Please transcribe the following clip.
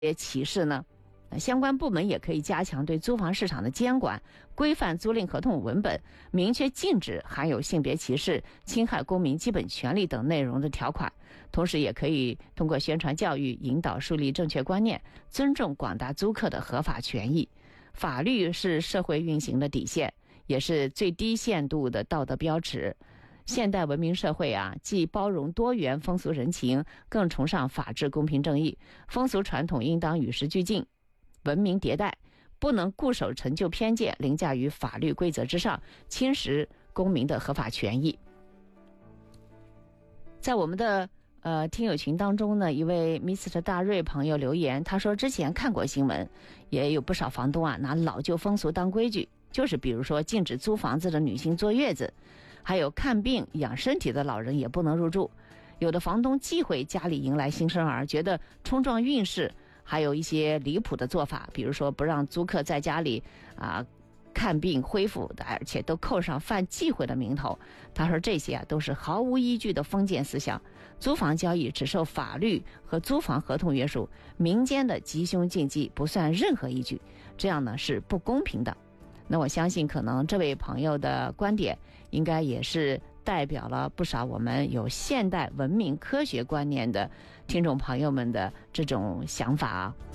歧视呢？相关部门也可以加强对租房市场的监管，规范租赁合同文本，明确禁止含有性别歧视、侵害公民基本权利等内容的条款。同时也可以通过宣传教育引导树立正确观念，尊重广大租客的合法权益。法律是社会运行的底线，也是最低限度的道德标尺。现代文明社会既包容多元风俗人情，更崇尚法治公平正义。风俗传统应当与时俱进，文明迭代，不能固守陈旧偏见，凌驾于法律规则之上，侵蚀公民的合法权益。在我们的听友群当中呢，一位 Mr. 大瑞朋友留言，他说之前看过新闻，也有不少房东拿老旧风俗当规矩，就是比如说禁止租房子的女性坐月子，还有看病养身体的老人也不能入住。有的房东忌讳家里迎来新生儿，觉得冲撞运势，还有一些离谱的做法，比如说不让租客在家里看病恢复的，而且都扣上犯忌讳的名头。他说这些都是毫无依据的封建思想。租房交易只受法律和租房合同约束，民间的吉凶禁忌不算任何依据，这样呢是不公平的。那我相信可能这位朋友的观点应该也是代表了不少我们有现代文明科学观念的听众朋友们的这种想法